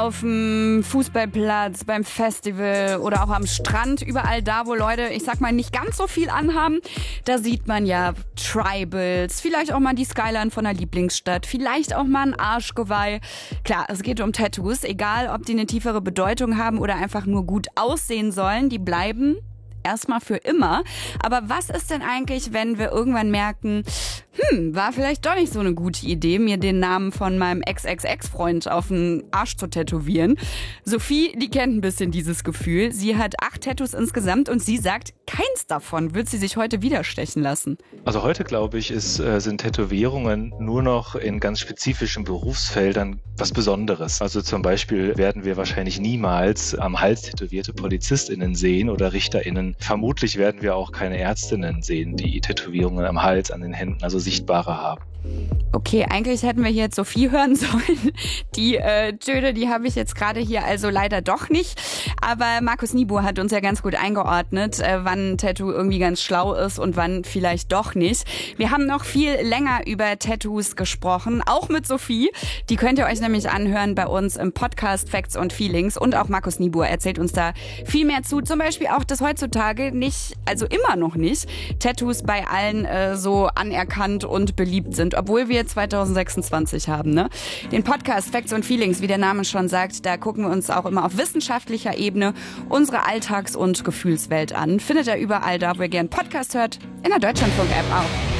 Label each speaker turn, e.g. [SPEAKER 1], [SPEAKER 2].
[SPEAKER 1] auf dem Fußballplatz, beim Festival oder auch am Strand, überall da, wo Leute, ich sag mal, nicht ganz so viel anhaben, da sieht man ja Tribals, vielleicht auch mal die Skyline von der Lieblingsstadt, vielleicht auch mal ein Arschgeweih. Klar, es geht um Tattoos, egal ob die eine tiefere Bedeutung haben oder einfach nur gut aussehen sollen, die bleiben erstmal für immer. Aber was ist denn eigentlich, wenn wir irgendwann merken, war vielleicht doch nicht so eine gute Idee, mir den Namen von meinem Ex-Ex-Ex-Freund auf den Arsch zu tätowieren. Sophie, die kennt ein bisschen dieses Gefühl. Sie hat 8 Tattoos insgesamt und sie sagt, keins davon wird sie sich heute wieder stechen lassen.
[SPEAKER 2] Also heute, glaube ich, sind Tätowierungen nur noch in ganz spezifischen Berufsfeldern was Besonderes. Also zum Beispiel werden wir wahrscheinlich niemals am Hals tätowierte PolizistInnen sehen oder RichterInnen. Vermutlich werden wir auch keine Ärztinnen sehen, die Tätowierungen am Hals, an den Händen, also sichtbare haben.
[SPEAKER 1] Okay, eigentlich hätten wir hier jetzt Sophie hören sollen. Die Töne, die habe ich jetzt gerade hier also leider doch nicht. Aber Markus Niebuhr hat uns ja ganz gut eingeordnet, wann ein Tattoo irgendwie ganz schlau ist und wann vielleicht doch nicht. Wir haben noch viel länger über Tattoos gesprochen, auch mit Sophie. Die könnt ihr euch nämlich anhören bei uns im Podcast Facts und Feelings. Und auch Markus Niebuhr erzählt uns da viel mehr zu. Zum Beispiel auch, dass heutzutage nicht, also immer noch nicht, Tattoos bei allen so anerkannt und beliebt sind, obwohl wir 2026 haben, ne? Den Podcast Facts und Feelings, wie der Name schon sagt, da gucken wir uns auch immer auf wissenschaftlicher Ebene unsere Alltags- und Gefühlswelt an. Findet ihr überall da, wo ihr gern Podcast hört, in der Deutschlandfunk-App auch.